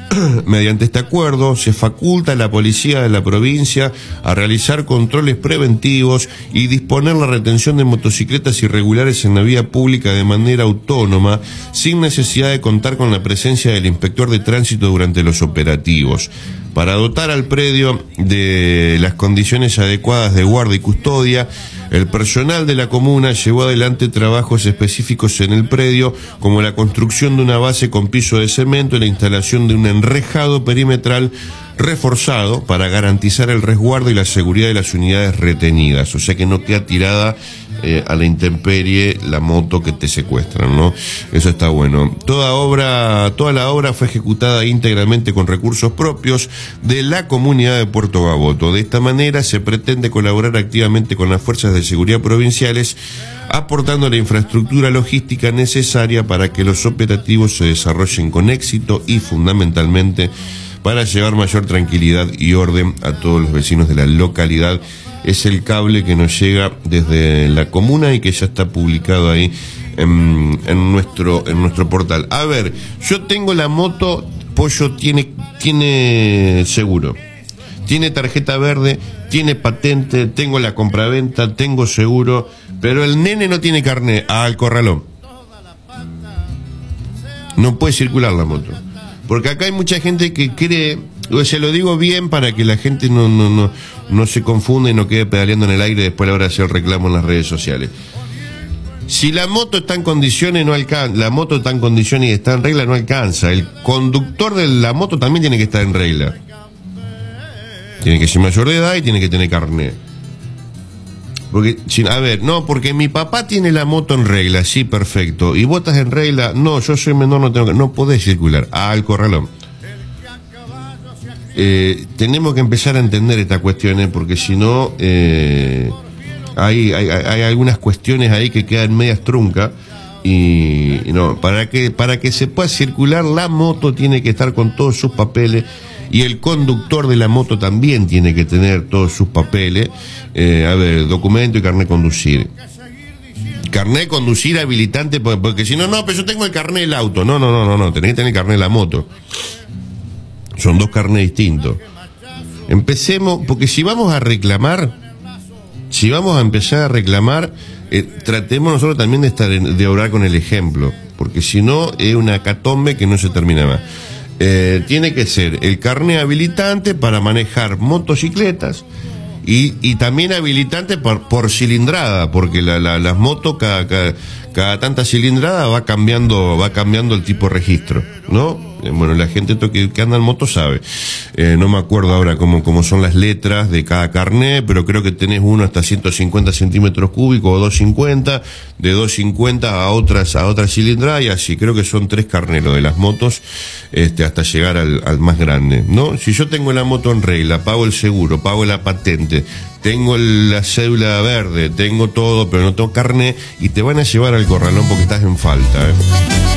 Mediante este acuerdo se faculta a la policía de la provincia a realizar controles preventivos y disponer la retención de motocicletas irregulares en la vía pública de manera autónoma, sin necesidad de contar con la presencia del inspector de tránsito durante los operativos. Para dotar al predio de las condiciones adecuadas de guardia y custodia, el personal de la comuna llevó adelante trabajos específicos en el predio, como la construcción de una base con piso de cemento y la instalación de un enrejado perimetral reforzado para garantizar el resguardo y la seguridad de las unidades retenidas. O sea que no queda tirada a la intemperie la moto que te secuestran, ¿no? Eso está bueno. Toda la obra fue ejecutada íntegramente con recursos propios de la comunidad de Puerto Gaboto. De esta manera se pretende colaborar activamente con las fuerzas de seguridad provinciales, aportando la infraestructura logística necesaria para que los operativos se desarrollen con éxito y fundamentalmente para llevar mayor tranquilidad y orden a todos los vecinos de la localidad. Es el cable que nos llega desde la comuna y que ya está publicado ahí en nuestro portal. A ver, yo tengo la moto, Pollo tiene seguro, tiene tarjeta verde, tiene patente, tengo la compraventa, tengo seguro, pero el nene no tiene carné. Al corralón. No puede circular la moto. Porque acá hay mucha gente que cree, se lo digo bien para que la gente no se confunda y no quede pedaleando en el aire y después a la hora de hacer el reclamo en las redes sociales. Si la moto está en condiciones, no alcanza. La moto está en condiciones y está en regla, no alcanza. El conductor de la moto también tiene que estar en regla. Tiene que ser mayor de edad y tiene que tener carnet. Porque, porque mi papá tiene la moto en regla, sí, perfecto. ¿Y vos estás en regla? No, yo soy menor, no podés circular. Al corralón. Tenemos que empezar a entender estas cuestiones, porque si no, hay algunas cuestiones ahí que quedan medias truncas. Y no, para que se pueda circular, la moto tiene que estar con todos sus papeles. Y el conductor de la moto también tiene que tener todos sus papeles. Documento y carnet de conducir. Carnet de conducir habilitante, porque si no, pero yo tengo el carnet del auto. No, tenés que tener el carnet de la moto. Son dos carnets distintos. Empecemos, porque si vamos a empezar a reclamar, tratemos nosotros también de obrar con el ejemplo. Porque si no, es una hecatombe que no se termina más. Tiene que ser el carnet habilitante para manejar motocicletas y también habilitante por cilindrada, porque las motos cada tanta cilindrada va cambiando el tipo de registro, ¿no? Bueno, la gente que anda en moto sabe. No me acuerdo ahora cómo son las letras de cada carnet, pero creo que tenés uno hasta 150 centímetros cúbicos o 250, de 250 a otras cilindradas y así. Creo que son 3 carneros de las motos, hasta llegar al más grande, ¿no? Si yo tengo la moto en regla, pago el seguro, pago la patente, tengo la cédula verde, tengo todo, pero no tengo carnet, y te van a llevar al corralón porque estás en falta,